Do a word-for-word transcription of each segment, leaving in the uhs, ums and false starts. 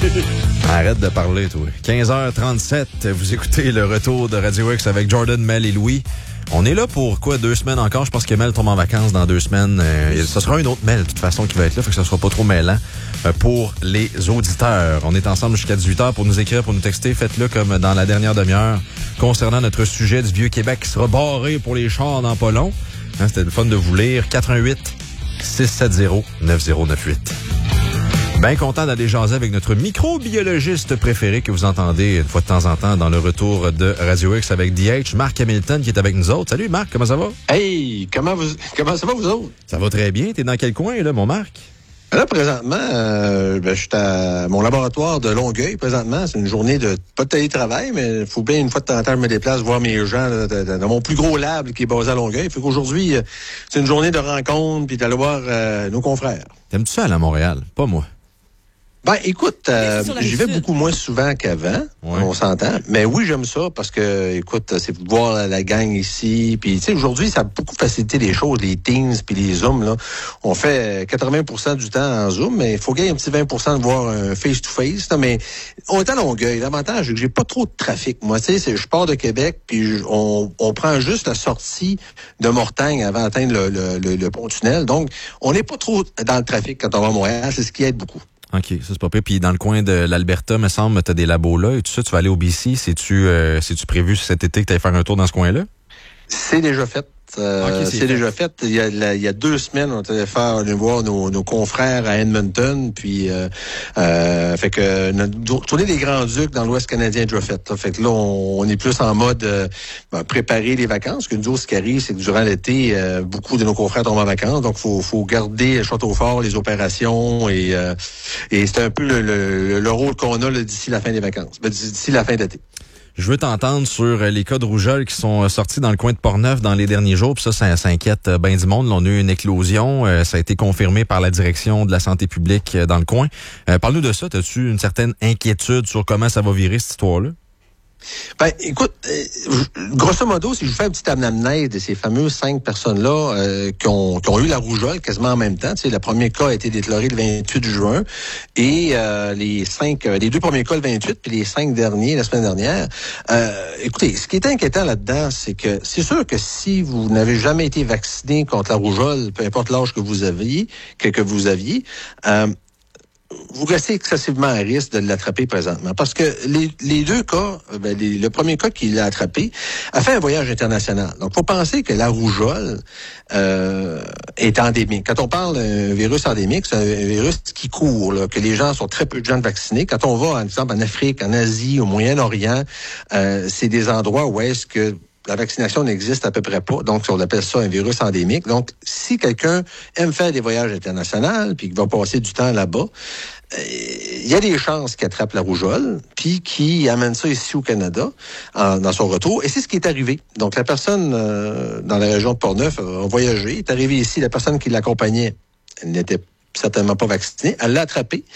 Arrête de parler, toi. quinze heures trente-sept, vous écoutez le retour de Radio X avec Jordan, Mel et Louis. On est là pour quoi, deux semaines encore? Je pense que Mel tombe en vacances dans deux semaines. Euh, ce sera un autre Mel, de toute façon, qui va être là, fait que ça sera pas trop mêlant euh, pour les auditeurs. On est ensemble jusqu'à dix-huit heures pour nous écrire, pour nous texter. Faites-le comme dans la dernière demi-heure concernant notre sujet du Vieux-Québec qui sera barré pour les chars dans pas long. Hein, c'était le fun de vous lire. quatre un huit, six sept zéro, neuf zéro neuf huit. Bien content d'aller jaser avec notre microbiologiste préféré que vous entendez une fois de temps en temps dans le retour de Radio X avec D H, Marc Hamilton qui est avec nous autres. Salut Marc, comment ça va? Hey, comment vous comment ça va vous autres? Ça va très bien. T'es dans quel coin là, mon Marc? Là, présentement, euh, ben, je suis à mon laboratoire de Longueuil, présentement. C'est une journée de, pas de télétravail, mais il faut bien une fois de temps en temps, je me déplace, voir mes gens là, de, de, de mon plus gros lab qui est basé à Longueuil. Fait qu'aujourd'hui, euh, c'est une journée de rencontre puis d'aller voir euh, nos confrères. T'aimes-tu ça aller à Montréal? Pas moi. Ben, écoute, euh, j'y vais beaucoup moins souvent qu'avant, ouais. On s'entend. Mais oui, j'aime ça parce que, écoute, c'est de voir la, la gang ici. Puis, tu sais, aujourd'hui, ça a beaucoup facilité les choses, les Teams puis les Zooms, là. On fait quatre-vingts pour cent du temps en Zoom, mais il faut gagner un petit vingt pour cent de voir un face-to-face. Là, mais on est à Longueuil. L'avantage, c'est que j'ai pas trop de trafic. Moi, tu sais, je pars de Québec, puis on, on prend juste la sortie de Mortagne avant d'atteindre le, le, le, le pont-tunnel. Donc, on n'est pas trop dans le trafic quand on va à Montréal. C'est ce qui aide beaucoup. OK, ça c'est pas pire. Puis dans le coin de l'Alberta, me semble, t'as des labos là et tout ça. Tu vas aller au B C. C'est-tu, euh, c'est-tu prévu cet été que tu ailles faire un tour dans ce coin-là? C'est déjà fait. Euh, okay, c'est, c'est fait. déjà fait. Il y, a, la, il y a deux semaines, on était faire aller voir nos, nos confrères à Edmonton, puis euh, euh, fait que notre tournée des Grands-Ducs dans l'Ouest canadien est déjà faite. Fait que là, on, on est plus en mode euh, ben, préparer les vacances. Que nous autres, ce qui arrive, c'est que durant l'été, euh, beaucoup de nos confrères tombent en vacances, donc faut faut garder Château-Fort, les opérations et euh, et c'est un peu le, le, le rôle qu'on a là, d'ici la fin des vacances, ben, d'ici la fin d'été. Je veux t'entendre sur les cas de rougeole qui sont sortis dans le coin de Portneuf dans les derniers jours. Puis ça, ça, ça inquiète bien du monde. Là, on a eu une éclosion. Euh, ça a été confirmé par la direction de la santé publique dans le coin. Euh, parle-nous de ça. As-tu une certaine inquiétude sur comment ça va virer, cette histoire-là? Ben, écoute, euh, grosso modo, si je vous fais un petit anamnèse de ces fameuses cinq personnes-là euh, qui, ont, qui ont eu la rougeole quasiment en même temps. Tu sais, le premier cas a été déclaré le vingt-huit juin et euh, les cinq, euh, les deux premiers cas le vingt-huit, puis les cinq derniers la semaine dernière. Euh, écoutez, ce qui est inquiétant là-dedans, c'est que c'est sûr que si vous n'avez jamais été vacciné contre la rougeole, peu importe l'âge que vous aviez, que, que vous aviez, euh, vous restez excessivement à risque de l'attraper présentement. Parce que les, les deux cas, ben les, le premier cas qui l'a attrapé a fait un voyage international. Donc, il faut penser que la rougeole euh, est endémique. Quand on parle d'un virus endémique, c'est un virus qui court, là, que les gens sont très peu de gens vaccinés. Quand on va, par exemple, en Afrique, en Asie, au Moyen-Orient, euh, c'est des endroits où est-ce que la vaccination n'existe à peu près pas, donc on appelle ça un virus endémique. Donc, si quelqu'un aime faire des voyages internationaux puis qu'il va passer du temps là-bas, il euh, y a des chances qu'il attrape la rougeole puis qu'il amène ça ici au Canada en, dans son retour. Et c'est ce qui est arrivé. Donc, la personne euh, dans la région de Portneuf a voyagé, est arrivée ici. La personne qui l'accompagnait, elle n'était certainement pas vaccinée. Elle l'a attrapé.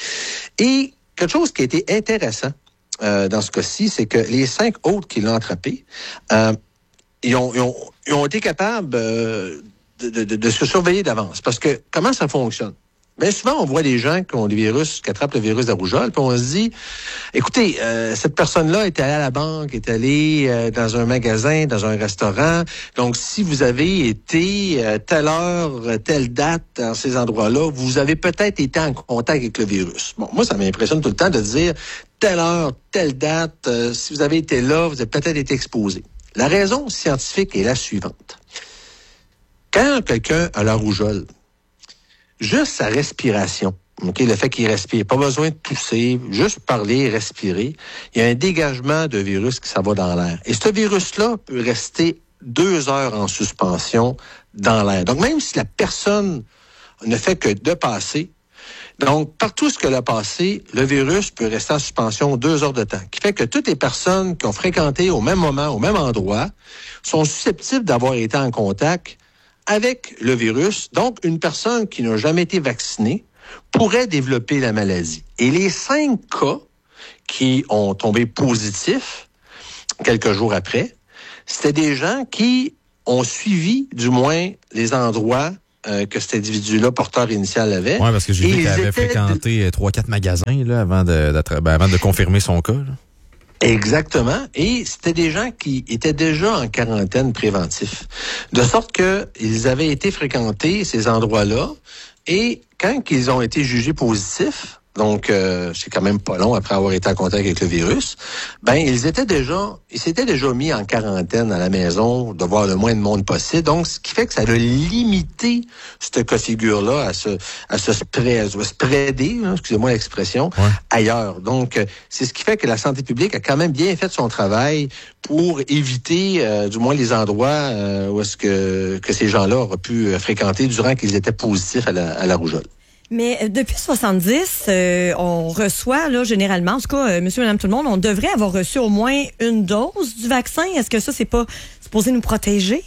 Et quelque chose qui a été intéressant euh, dans ce cas-ci, c'est que les cinq autres qui l'ont attrapé, euh, Ils ont, ils, ont, ils ont été capables euh, de, de, de se surveiller d'avance. Parce que comment ça fonctionne? Bien souvent, on voit des gens qui ont des virus, qui attrapent le virus de la rougeole, puis on se dit, écoutez, euh, cette personne-là est allée à la banque, est allée euh, dans un magasin, dans un restaurant. Donc, si vous avez été euh, telle heure, telle date dans ces endroits-là, vous avez peut-être été en contact avec le virus. Bon, moi, ça m'impressionne tout le temps de dire, telle heure, telle date, euh, si vous avez été là, vous avez peut-être été exposé. La raison scientifique est la suivante. Quand quelqu'un a la rougeole, juste sa respiration, okay, le fait qu'il respire, pas besoin de tousser, juste parler, respirer, il y a un dégagement de virus qui s'en va dans l'air. Et ce virus-là peut rester deux heures en suspension dans l'air. Donc, même si la personne ne fait que de passer, donc, partout ce qu'elle a passé, le virus peut rester en suspension deux heures de temps. Qui fait que toutes les personnes qui ont fréquenté au même moment, au même endroit, sont susceptibles d'avoir été en contact avec le virus. Donc, une personne qui n'a jamais été vaccinée pourrait développer la maladie. Et les cinq cas qui ont tombé positifs quelques jours après, c'était des gens qui ont suivi, du moins, les endroits euh, que cet individu-là, porteur initial, avait. Oui, parce que j'ai vu qu'il avait fréquenté trois quatre magasins là, avant, de, ben, avant de confirmer son cas. Là. Exactement. Et c'était des gens qui étaient déjà en quarantaine préventif. De sorte que ils avaient été fréquentés, ces endroits-là, et quand ils ont été jugés positifs, donc euh, c'est quand même pas long après avoir été en contact avec le virus, ben ils étaient déjà, ils s'étaient déjà mis en quarantaine à la maison, de voir le moins de monde possible. Donc, ce qui fait que ça a limité ce cas de figure-là à se, à se spread, à se spreader, hein, excusez-moi l'expression, ouais. ailleurs. Donc, c'est ce qui fait que la santé publique a quand même bien fait son travail pour éviter, euh, du moins, les endroits euh, où est-ce que, que ces gens-là auraient pu fréquenter durant qu'ils étaient positifs à la, à la rougeole. Mais depuis soixante-dix, euh, on reçoit, là, généralement, en tout cas, euh, monsieur, madame, tout le monde, on devrait avoir reçu au moins une dose du vaccin. Est-ce que ça, c'est pas supposé nous protéger?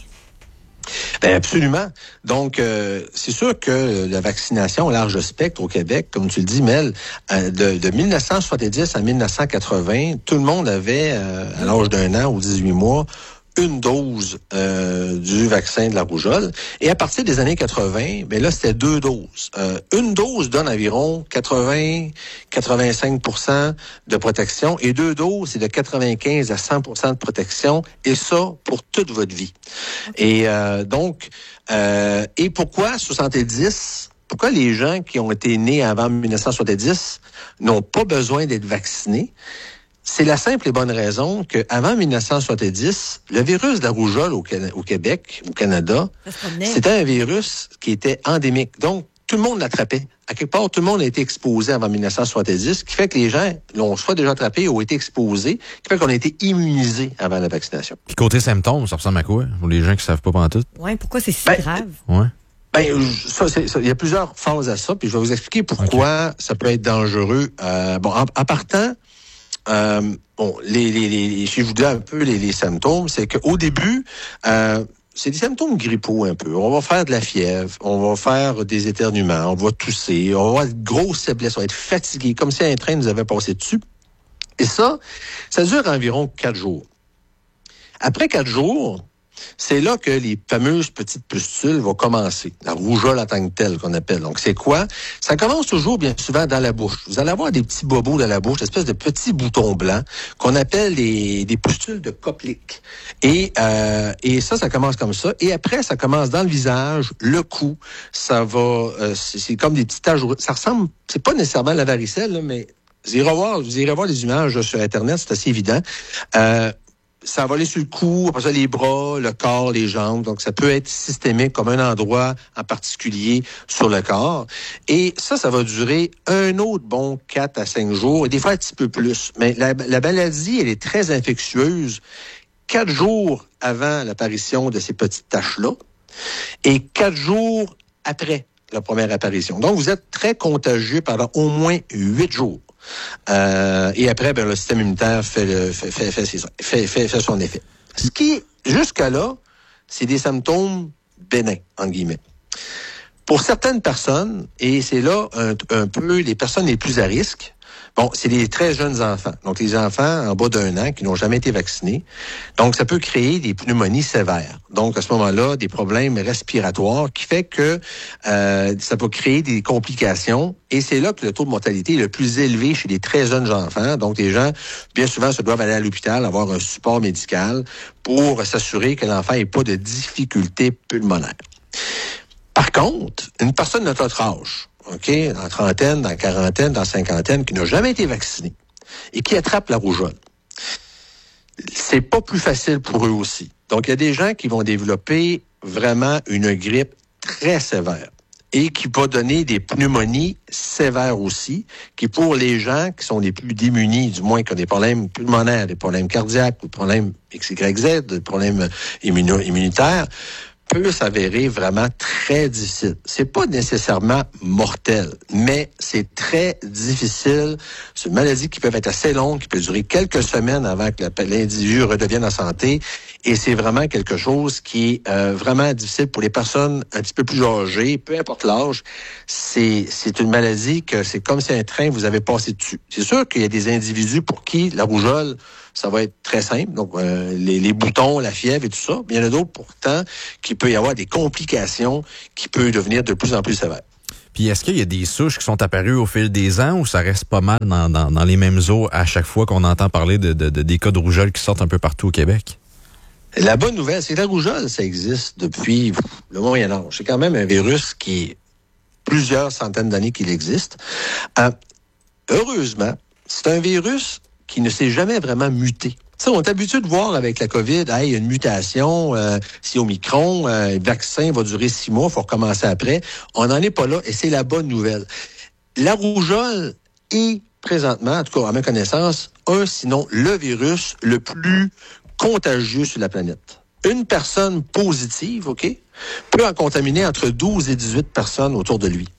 Ben absolument. Donc, euh, c'est sûr que la vaccination au large spectre au Québec, comme tu le dis, Mel, euh, de, de mille neuf cent soixante-dix à mille neuf cent quatre-vingts, tout le monde avait, euh, à l'âge d'un an ou dix-huit mois, une dose euh, du vaccin de la rougeole. Et à partir des années quatre-vingts, ben là, c'était deux doses. Euh, une dose donne environ quatre-vingts à quatre-vingt-cinq pour cent de protection et deux doses, c'est de quatre-vingt-quinze à cent pour cent de protection, et ça pour toute votre vie. Okay. Et euh, donc, euh, et pourquoi soixante-dix? Pourquoi les gens qui ont été nés avant mille neuf cent soixante-dix n'ont pas besoin d'être vaccinés? C'est la simple et bonne raison qu'avant mille neuf cent soixante-dix, le virus de la rougeole au, Can- au Québec, au Canada, c'était un virus qui était endémique. Donc, tout le monde l'attrapait. À quelque part, tout le monde a été exposé avant mille neuf cent soixante-dix, ce qui fait que les gens l'ont soit déjà attrapé ou été exposés, ce qui fait qu'on a été immunisés avant la vaccination. Puis côté symptômes, ça ressemble à quoi? Pour les gens qui ne savent pas pantoute. Oui, pourquoi c'est si ben, grave? Ouais. Ben, ça, c'est, ça, il y a plusieurs phases à ça, puis je vais vous expliquer pourquoi okay. ça peut être dangereux. Euh, bon, en, en partant, Euh, bon, les, les, les, je vous dis un peu les, les symptômes, c'est qu'au début, euh, c'est des symptômes grippaux un peu. On va faire de la fièvre, on va faire des éternuements, on va tousser, on va avoir de grosses faiblesses, on va être fatigué, comme si un train nous avait passé dessus. Et ça, ça dure environ quatre jours. Après quatre jours, c'est là que les fameuses petites pustules vont commencer. La rougeole en tant que telle qu'on appelle. Donc, c'est quoi? Ça commence toujours bien souvent dans la bouche. Vous allez avoir des petits bobos dans la bouche, une espèce de petits boutons blancs qu'on appelle les, des pustules de Koplik. Et, euh, et ça, ça commence comme ça. Et après, ça commence dans le visage, le cou. Ça va, euh, c'est, c'est comme des petites taches. Ça ressemble, c'est pas nécessairement la varicelle, là, mais vous irez voir, vous irez voir les images là, sur Internet, c'est assez évident. Euh, Ça va aller sur le cou, après ça, les bras, le corps, les jambes. Donc, ça peut être systémique comme un endroit en particulier sur le corps. Et ça, ça va durer un autre bon quatre à cinq jours, et des fois un petit peu plus. Mais la, la maladie, elle est très infectieuse quatre jours avant l'apparition de ces petites taches-là et quatre jours après la première apparition. Donc, vous êtes très contagieux pendant au moins huit jours. Euh, et après, ben, le système immunitaire fait, le, fait, fait, fait, fait, fait, fait son effet. Ce qui, jusqu'à là, c'est des symptômes bénins, entre guillemets. Pour certaines personnes, et c'est là un, un peu les personnes les plus à risque, bon, c'est les très jeunes enfants. Donc, les enfants en bas d'un an qui n'ont jamais été vaccinés. Donc, ça peut créer des pneumonies sévères. Donc, à ce moment-là, des problèmes respiratoires qui fait que euh, ça peut créer des complications. Et c'est là que le taux de mortalité est le plus élevé chez les très jeunes enfants. Donc, les gens, bien souvent, se doivent aller à l'hôpital, avoir un support médical pour s'assurer que l'enfant n'ait pas de difficultés pulmonaires. Par contre, une personne de notre âge, OK, dans trentaine, dans quarantaine, dans cinquantaine, qui n'a jamais été vacciné et qui attrape la rougeole, c'est pas plus facile pour eux aussi. Donc, il y a des gens qui vont développer vraiment une grippe très sévère et qui va donner des pneumonies sévères aussi, qui pour les gens qui sont les plus démunis, du moins qui ont des problèmes pulmonaires, des problèmes cardiaques, des problèmes X Y Z, des problèmes immuno- immunitaires, peut s'avérer vraiment très difficile. C'est pas nécessairement mortel, mais c'est très difficile. C'est une maladie qui peut être assez longue, qui peut durer quelques semaines avant que l'individu redevienne en santé. Et c'est vraiment quelque chose qui est euh, vraiment difficile pour les personnes un petit peu plus âgées, peu importe l'âge. C'est, c'est une maladie que c'est comme si un train vous avait passé dessus. C'est sûr qu'il y a des individus pour qui la rougeole, ça va être très simple. Donc, euh, les, les boutons, la fièvre et tout ça. Mais il y en a d'autres, pourtant, qui peut y avoir des complications qui peuvent devenir de plus en plus sévères. Puis est-ce qu'il y a des souches qui sont apparues au fil des ans ou ça reste pas mal dans, dans, dans les mêmes eaux à chaque fois qu'on entend parler de, de, de des cas de rougeole qui sortent un peu partout au Québec? La bonne nouvelle, c'est que la rougeole, ça existe depuis le Moyen-Âge. C'est quand même un virus qui est plusieurs centaines d'années qu'il existe. Euh, heureusement, c'est un virus qui ne s'est jamais vraiment muté. T'sais, on est habitué de voir avec la COVID, hey, il y a une mutation, euh, c'est Omicron, euh, le vaccin va durer six mois, il faut recommencer après. On n'en est pas là et c'est la bonne nouvelle. La rougeole est présentement, en tout cas à ma connaissance, un, sinon le virus le plus contagieux sur la planète. Une personne positive, OK, peut en contaminer entre douze et dix-huit personnes autour de lui.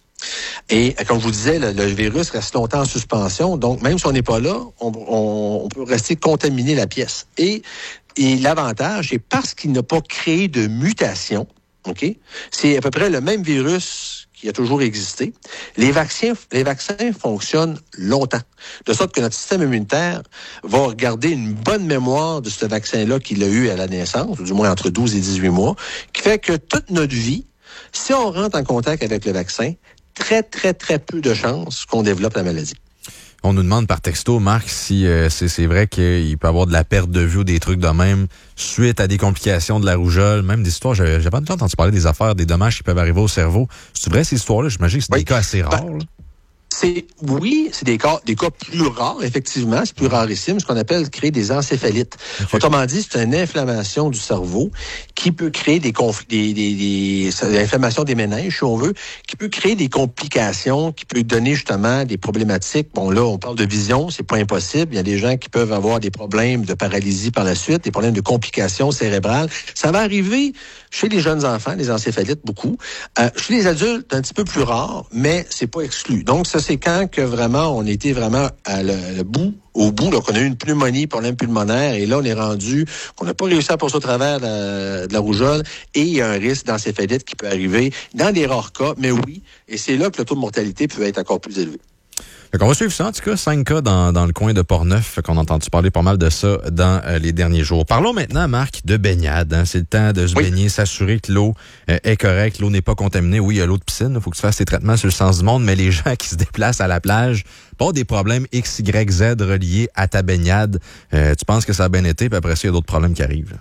Et comme je vous disais, le, le virus reste longtemps en suspension, donc même si on n'est pas là, on, on, on peut rester contaminé la pièce. Et, et l'avantage, c'est parce qu'il n'a pas créé de mutation, OK, c'est à peu près le même virus qui a toujours existé. Les vaccins, les vaccins fonctionnent longtemps, de sorte que notre système immunitaire va garder une bonne mémoire de ce vaccin-là qu'il a eu à la naissance, ou du moins entre douze et dix-huit mois, qui fait que toute notre vie, si on rentre en contact avec le vaccin, très, très, très peu de chances qu'on développe la maladie. On nous demande par texto, Marc, si euh, c'est, c'est vrai qu'il peut y avoir de la perte de vue ou des trucs de même suite à des complications de la rougeole, même des histoires, j'avais, j'avais pas entendu parler des affaires, des dommages qui peuvent arriver au cerveau. C'est vrai ces histoires-là? J'imagine que c'est oui. des cas assez rares. Ben, c'est, oui, c'est des cas, des cas plus rares, effectivement. C'est plus rarissime, ce qu'on appelle créer des encéphalites. Okay. Autrement dit, c'est une inflammation du cerveau qui peut créer des conflits, des, des, des, des inflammations des méninges, si on veut, qui peut créer des complications, qui peut donner justement des problématiques. Bon, là, on parle de vision, c'est pas impossible. Il y a des gens qui peuvent avoir des problèmes de paralysie par la suite, des problèmes de complications cérébrales. Ça va arriver chez les jeunes enfants, les encéphalites, beaucoup. Euh, chez les adultes, un petit peu plus rare, mais c'est pas exclu. Donc, ça, c'est quand que vraiment, on était vraiment à le, le bout, au bout, là, qu'on a eu une pneumonie, problème pulmonaire, et là, on est rendu, qu'on n'a pas réussi à passer au travers de la, de la rougeole, et il y a un risque d'encéphalite qui peut arriver dans des rares cas, mais oui, et c'est là que le taux de mortalité peut être encore plus élevé. Fait qu'on va suivre ça, en tout cas, cinq cas dans, dans le coin de Portneuf, fait qu'on a entendu parler pas mal de ça dans euh, les derniers jours. Parlons maintenant, Marc, de baignade. Hein. C'est le temps de se oui. baigner, s'assurer que l'eau euh, est correcte, l'eau n'est pas contaminée. Oui, il y a l'eau de piscine, il faut que tu fasses tes traitements sur le sens du monde, mais les gens qui se déplacent à la plage, pas des problèmes X, Y, Z reliés à ta baignade. Euh, tu penses que ça a bien été, puis après ça, il y a d'autres problèmes qui arrivent. Là.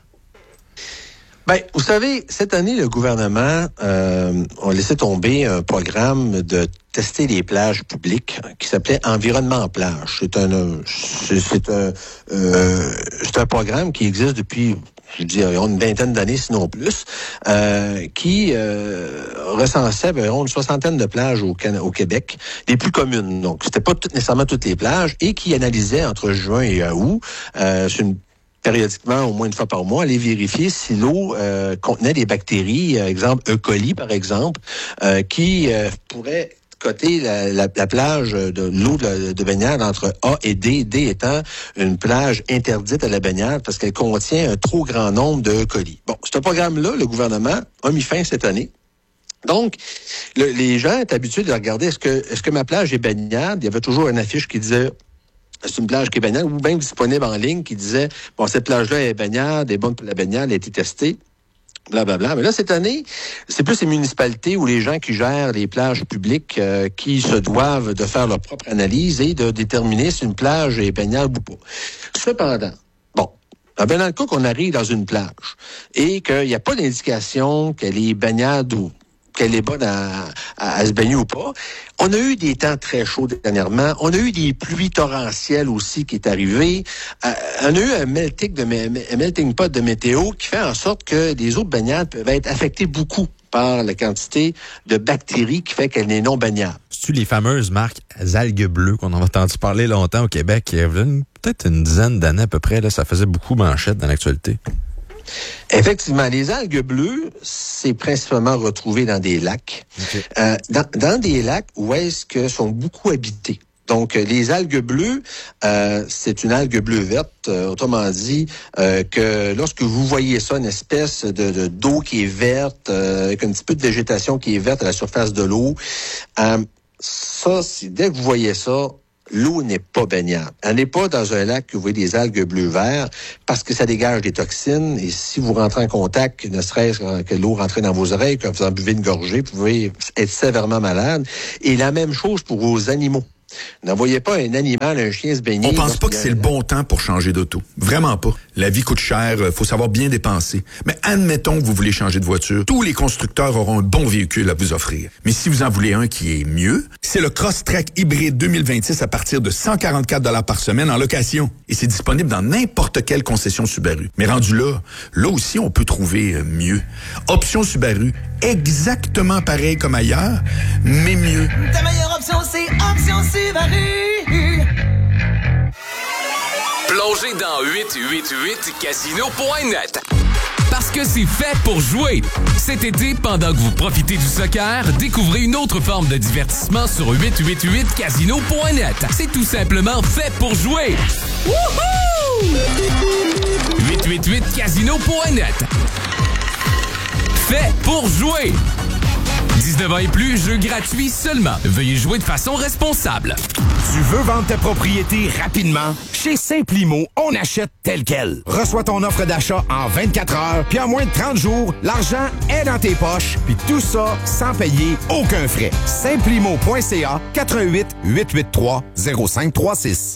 Ben, vous savez, cette année, le gouvernement euh, a laissé tomber un programme de tester les plages publiques qui s'appelait Environnement en plage. C'est un, c'est, c'est un, euh, c'est un programme qui existe depuis, je dirais, une vingtaine d'années, sinon plus, euh, qui euh, recensait environ une soixantaine de plages au, au Québec, les plus communes. Donc, c'était pas tout, nécessairement toutes les plages, et qui analysait entre juin et août, euh, c'est une périodiquement, au moins une fois par mois, aller vérifier si l'eau euh, contenait des bactéries, euh, exemple E. coli, par exemple, euh, qui euh, pourraient coter la, la, la plage de l'eau de, de baignade entre A et D, D étant une plage interdite à la baignade parce qu'elle contient un trop grand nombre de E. coli. Bon, ce programme-là, le gouvernement a mis fin cette année. Donc, le, les gens étaient habitués de regarder, est-ce que, est-ce que ma plage est baignade? Il y avait toujours une affiche qui disait c'est une plage qui est baignade, ou bien disponible en ligne, qui disait, bon, cette plage-là est baignade, est bonne pour la baignade, elle a été testée, blablabla. Mais là, cette année, c'est plus les municipalités ou les gens qui gèrent les plages publiques euh, qui se doivent de faire leur propre analyse et de déterminer si une plage est baignade ou pas. Cependant, bon, ben dans le cas qu'on arrive dans une plage et qu'il n'y a pas d'indication qu'elle est baignade ou qu'elle est bonne à, à, à se baigner ou pas. On a eu des temps très chauds dernièrement. On a eu des pluies torrentielles aussi qui est arrivé. Euh, on a eu un melting, de, un melting pot de météo qui fait en sorte que les eaux de baignade peuvent être affectées beaucoup par la quantité de bactéries qui fait qu'elle n'est non baignable. C'est-tu les fameuses marques algues bleues qu'on en a entendu parler longtemps au Québec? Il y a peut-être une dizaine d'années à peu près, là, ça faisait beaucoup manchette dans l'actualité. Effectivement, les algues bleues, c'est principalement retrouvé dans des lacs. Okay. Euh, dans, dans des lacs où est-ce que sont beaucoup habités. Donc, les algues bleues, euh, c'est une algue bleue verte, euh, autrement dit, euh, que lorsque vous voyez ça, une espèce de, de d'eau qui est verte, euh, avec un petit peu de végétation qui est verte à la surface de l'eau, euh, ça, c'est, dès que vous voyez ça, l'eau n'est pas baignable. Elle n'est pas dans un lac que vous voyez des algues bleu-vert parce que ça dégage des toxines. Et si vous rentrez en contact, ne serait-ce que l'eau rentre dans vos oreilles, que vous en buvez une gorgée, vous pouvez être sévèrement malade. Et la même chose pour vos animaux. N'envoyez pas un animal, un chien se baigner. On pense pas que c'est le bon temps pour changer d'auto. Vraiment pas. La vie coûte cher, faut savoir bien dépenser. Mais admettons que vous voulez changer de voiture. Tous les constructeurs auront un bon véhicule à vous offrir. Mais si vous en voulez un qui est mieux, c'est le Crosstrek hybride deux mille vingt-six à partir de cent quarante-quatre dollars par semaine en location. Et c'est disponible dans n'importe quelle concession Subaru. Mais rendu là, là aussi, on peut trouver mieux. Option Subaru, exactement pareil comme ailleurs, mais mieux. Ta meilleure option, c'est Option Subaru. Plongez dans huit huit huit casino point net. Parce que c'est fait pour jouer. Cet été, pendant que vous profitez du soccer, découvrez une autre forme de divertissement sur huit huit huit casino point net. C'est tout simplement fait pour jouer. Wouhou! huit huit huit casino point net. Fait pour jouer. dix-neuf ans et plus, jeu gratuit seulement. Veuillez jouer de façon responsable. Tu veux vendre ta propriété rapidement? Chez Simplimo, on achète tel quel. Reçois ton offre d'achat en vingt-quatre heures, puis en moins de trente jours, l'argent est dans tes poches, puis tout ça sans payer aucun frais. Simplimo point c a quatre un huit, huit huit trois, zéro cinq trois six.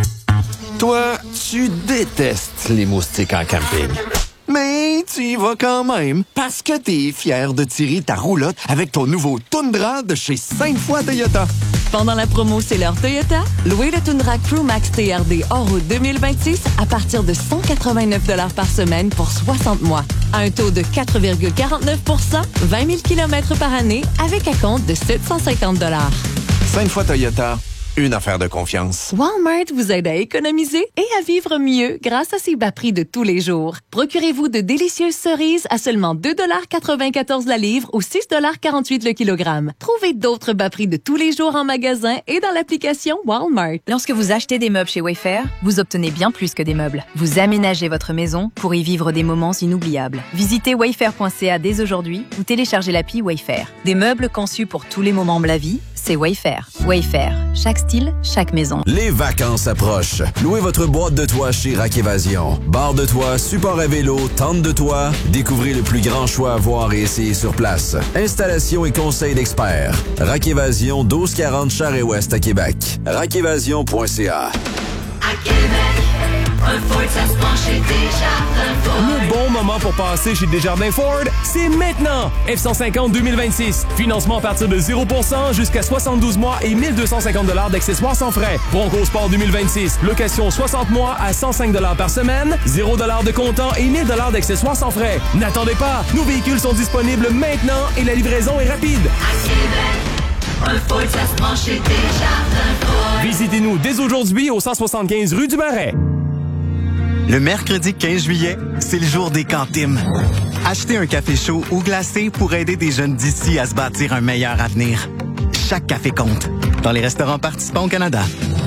Toi, tu détestes les moustiques en camping. Mais tu y vas quand même parce que t'es fier de tirer ta roulotte avec ton nouveau Tundra de chez cinq fois Toyota. Pendant la promo C'est l'heure Toyota, louez le Tundra Crew Max T R D hors-route deux mille vingt-six à partir de cent quatre-vingt-neuf dollars par semaine pour soixante mois. À un taux de quatre virgule quarante-neuf pour cent, vingt mille kilomètres par année avec un compte de sept cent cinquante dollars. cinq fois Toyota. Une affaire de confiance. Walmart vous aide à économiser et à vivre mieux grâce à ses bas prix de tous les jours. Procurez-vous de délicieuses cerises à seulement deux dollars quatre-vingt-quatorze la livre ou six dollars quarante-huit le kilogramme. Trouvez d'autres bas prix de tous les jours en magasin et dans l'application Walmart. Lorsque vous achetez des meubles chez Wayfair, vous obtenez bien plus que des meubles. Vous aménagez votre maison pour y vivre des moments inoubliables. Visitez wayfair point c a dès aujourd'hui ou téléchargez l'appli Wayfair. Des meubles conçus pour tous les moments de la vie, c'est Wayfair. Wayfair. Chaque style, chaque maison. Les vacances approchent. Louez votre boîte de toit chez Rack Évasion. Barre de toit, support à vélo, tente de toit. Découvrez le plus grand choix à voir et essayer sur place. Installation et conseils d'experts. Rack Évasion, douze quarante Charest-Ouest à Québec. rack évasion point c a. À Québec, un Ford, ça se prend chez Desjardins Ford. Le bon moment pour passer chez Desjardins Ford, c'est maintenant! F cent cinquante deux mille vingt-six. Financement à partir de zéro pour cent jusqu'à soixante-douze mois et mille deux cent cinquante dollars d'accessoires sans frais. Bronco Sport deux mille vingt-six. Location soixante mois à cent cinq dollars par semaine, zéro dollars de comptant et mille dollars d'accessoires sans frais. N'attendez pas! Nos véhicules sont disponibles maintenant et la livraison est rapide. À Québec, un Ford, ça se prend chez Desjardins Ford. Visitez-nous dès aujourd'hui au cent soixante-quinze rue du Marais. Le mercredi quinze juillet, c'est le jour des cantines. Achetez un café chaud ou glacé pour aider des jeunes d'ici à se bâtir un meilleur avenir. Chaque café compte. Dans les restaurants participants au Canada.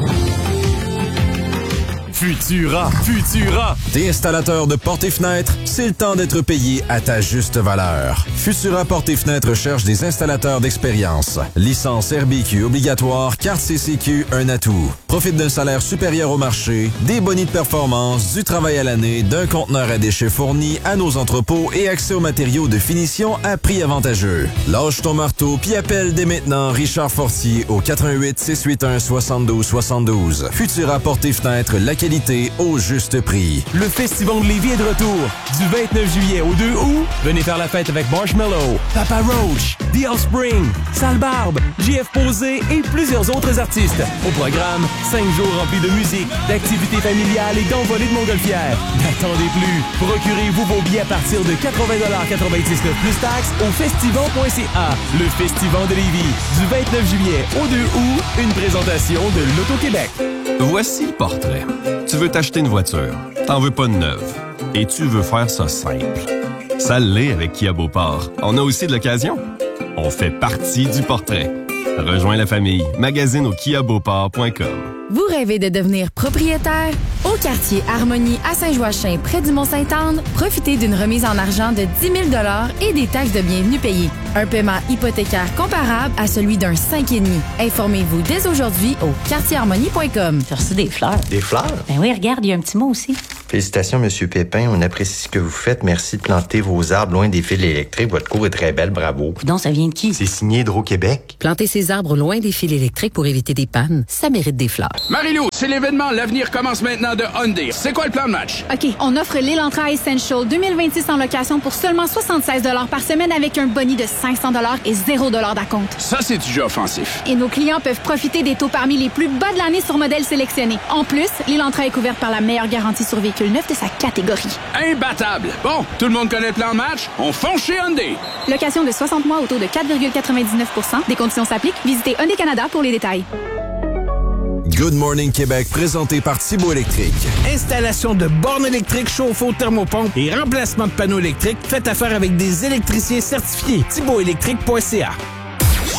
Futura, Futura. T'es installateur de portes et fenêtres? C'est le temps d'être payé à ta juste valeur. Futura Portes et Fenêtres cherche des installateurs d'expérience. Licence R B Q obligatoire, carte C C Q, un atout. Profite d'un salaire supérieur au marché, des bonus de performance, du travail à l'année, d'un conteneur à déchets fourni à nos entrepôts et accès aux matériaux de finition à prix avantageux. Lâche ton marteau puis appelle dès maintenant Richard Fortier au quatre un huit, six huit un, six deux six deux. Futura Portes et Fenêtres, la qualité au juste prix. Le Festival de Lévis est de retour. Du vingt-neuf juillet au deux août, venez faire la fête avec Marshmello, Papa Roach, The Offspring, Sale Barbe, J F Posé et plusieurs autres artistes. Au programme, cinq jours remplis de musique, d'activités familiales et d'envolées de montgolfières. N'attendez plus. Procurez-vous vos billets à partir de quatre-vingts dollars quatre-vingt-dix-neuf plus taxes au festival point c a. Le Festival de Lévis, du vingt-neuf juillet au deux août, une présentation de l'Auto-Québec. Voici le portrait. Tu veux t'acheter une voiture, t'en veux pas de neuve, et tu veux faire ça simple. Ça l'est avec Kia Beauport. On a aussi de l'occasion. On fait partie du portrait. Rejoins la famille. Magazine au kia beauport point com. Vous rêvez de devenir propriétaire? Au quartier Harmonie à Saint-Joachim, près du Mont-Sainte-Anne, profitez d'une remise en argent de dix mille dollars et des taxes de bienvenue payées. Un paiement hypothécaire comparable à celui d'un cinq virgule cinq. Informez-vous dès aujourd'hui au quartier harmonie point com. Tu as reçu des fleurs. Des fleurs? Ben oui, regarde, il y a un petit mot aussi. Félicitations, Monsieur Pépin. On apprécie ce que vous faites. Merci de planter vos arbres loin des fils électriques. Votre cour est très belle. Bravo. Donc, ça vient de qui? C'est signé Hydro-Québec. Planter ses arbres loin des fils électriques pour éviter des pannes, ça mérite des fleurs. Marie-Lou, c'est l'événement L'avenir commence maintenant de Hyundai. C'est quoi le plan de match? OK, on offre l'Elantra Essential deux mille vingt-six en location pour seulement soixante-seize dollars par semaine avec un boni de cinq cents dollars et zéro dollar d'acompte. Ça, c'est du jeu offensif. Et nos clients peuvent profiter des taux parmi les plus bas de l'année sur modèles sélectionnés. En plus, l'Elantra est couverte par la meilleure garantie sur véhicule neuf de sa catégorie. Imbattable. Bon, tout le monde connaît le plan de match. On fonce chez Hyundai. Location de soixante mois au taux de quatre virgule quatre-vingt-dix-neuf pour cent. Des conditions s'appliquent. Visitez Hyundai Canada pour les détails. Good Morning Québec, présenté par Thibaut Électrique. Installation de bornes électriques, chauffe-eau, thermopompe et remplacement de panneaux électriques. Faites affaire avec des électriciens certifiés. thibaut électrique point c a.